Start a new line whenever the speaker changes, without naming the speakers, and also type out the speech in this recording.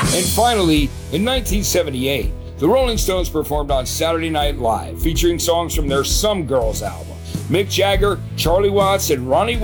And finally, in 1978, the Rolling Stones performed on Saturday Night Live, featuring songs from their Some Girls album. Mick Jagger, Charlie Watts, and Ronnie